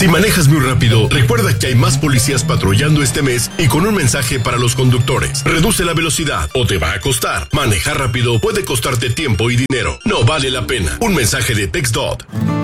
Si manejas muy rápido, recuerda que hay más policías patrullando este mes y con un mensaje para los conductores. Reduce la velocidad o te va a costar. Manejar rápido puede costarte tiempo y dinero. No vale la pena. Un mensaje de TxDOT.